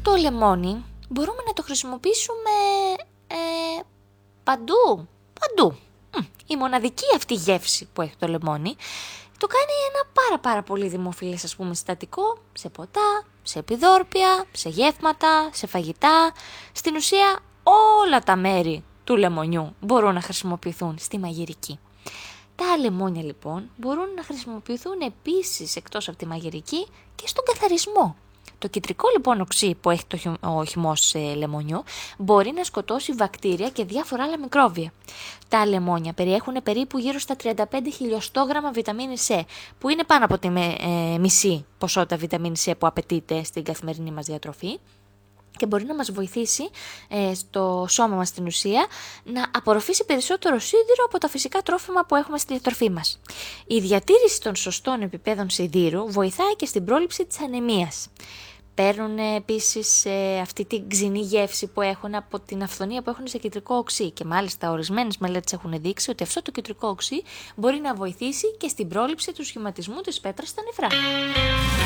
Το λεμόνι μπορούμε να το χρησιμοποιήσουμε παντού. Η μοναδική αυτή γεύση που έχει το λεμόνι το κάνει ένα πάρα πολύ δημοφιλές, ας πούμε, συστατικό σε ποτά, σε επιδόρπια, σε γεύματα, σε φαγητά. Στην ουσία όλα τα μέρη του λεμονιού μπορούν να χρησιμοποιηθούν στη μαγειρική. Τα λεμόνια λοιπόν μπορούν να χρησιμοποιηθούν επίσης εκτός από τη μαγειρική και στον καθαρισμό. Το κιτρικό λοιπόν οξύ που έχει ο χυμός λεμονιού μπορεί να σκοτώσει βακτήρια και διάφορα άλλα μικρόβια. Τα λεμόνια περιέχουν περίπου γύρω στα 35 χιλιοστόγραμμα βιταμίνη C, που είναι πάνω από τη μισή ποσότητα βιταμίνη C που απαιτείται στην καθημερινή μας διατροφή. Και μπορεί να μας βοηθήσει στο σώμα μας στην ουσία να απορροφήσει περισσότερο σίδηρο από τα φυσικά τρόφιμα που έχουμε στη διατροφή μας. Η διατήρηση των σωστών επιπέδων σιδήρου βοηθάει και στην πρόληψη της ανεμίας. Παίρνουν επίσης αυτή την ξινή γεύση που έχουν από την αυθονία που έχουν σε κιτρικό οξύ και μάλιστα ορισμένες μελέτες έχουν δείξει ότι αυτό το κιτρικό οξύ μπορεί να βοηθήσει και στην πρόληψη του σχηματισμού της πέτρας στα νεφρά.